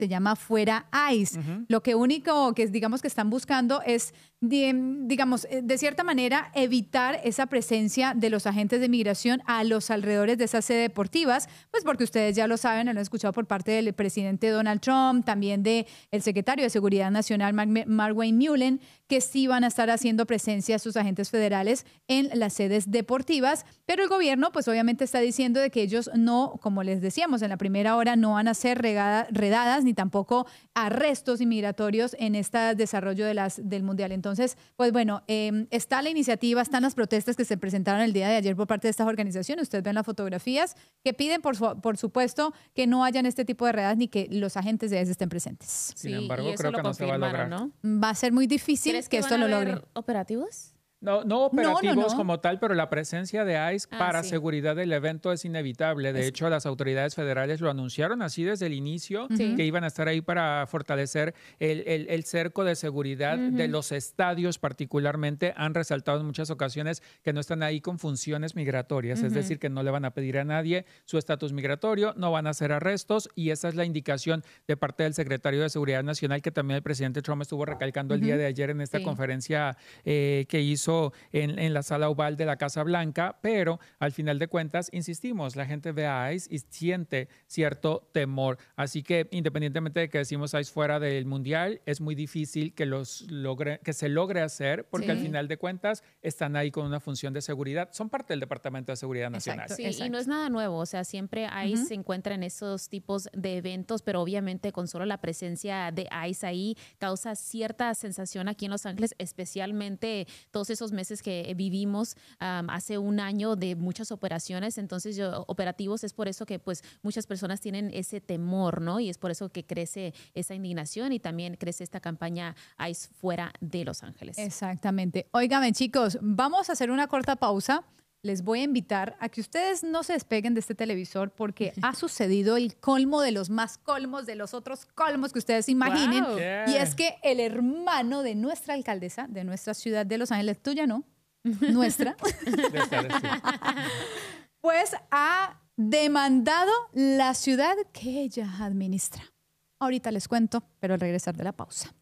se llama Fuera ICE. Lo que único que digamos que están buscando es, digamos, de cierta manera evitar esa presencia de los agentes de migración a los alrededores de esas sedes deportivas, pues porque ustedes ya lo saben, lo han escuchado por parte del presidente Donald Trump, también del secretario de Seguridad Nacional, Markwayne Mullin, que sí van a estar haciendo presencia sus agentes federales en las sedes deportivas, pero el gobierno pues obviamente está diciendo de que ellos no, como les decíamos en la primera hora, no van a hacer redadas ni tampoco arrestos inmigratorios en este desarrollo del Mundial. Entonces, pues bueno, está la iniciativa, están las protestas que se presentaron el día de ayer por parte de estas organizaciones. Ustedes ven las fotografías que piden, por supuesto, que no hayan este tipo de redadas ni que los agentes de ES estén presentes. Sin embargo, creo que no se va a lograr. ¿No? Va a ser muy difícil que esto lo logre. ¿Operativos? No operativos No. como tal, pero la presencia de ICE para sí. seguridad del evento es inevitable. De hecho, las autoridades federales lo anunciaron así desde el inicio, que iban a estar ahí para fortalecer el cerco de seguridad de los estadios particularmente. Han resaltado en muchas ocasiones que no están ahí con funciones migratorias, es decir, que no le van a pedir a nadie su estatus migratorio, no van a hacer arrestos, y esa es la indicación de parte del secretario de Seguridad Nacional, que también el presidente Trump estuvo recalcando el día de ayer en esta conferencia que hizo en la sala oval de la Casa Blanca, pero al final de cuentas, insistimos, la gente ve a ICE y siente cierto temor. Así que independientemente de que decimos ICE fuera del Mundial, es muy difícil que se logre hacer, porque al final de cuentas están ahí con una función de seguridad. Son parte del Departamento de Seguridad Nacional. Exacto. Y no es nada nuevo, o sea, siempre ICE se encuentra en esos tipos de eventos, pero obviamente con solo la presencia de ICE ahí causa cierta sensación aquí en Los Ángeles, especialmente todos esos meses que vivimos hace un año de muchas operaciones, entonces operativos, es por eso que pues muchas personas tienen ese temor, ¿no? Y es por eso que crece esa indignación y también crece esta campaña ICE fuera de Los Ángeles. Exactamente. Óigame, chicos, vamos a hacer una corta pausa. Les voy a invitar a que ustedes no se despeguen de este televisor porque ha sucedido el colmo de los más colmos, de los otros colmos que ustedes imaginen. Wow. Y es que el hermano de nuestra alcaldesa, de nuestra ciudad de Los Ángeles, tuya no, nuestra, pues ha demandado la ciudad que ella administra. Ahorita les cuento, pero al regresar de la pausa.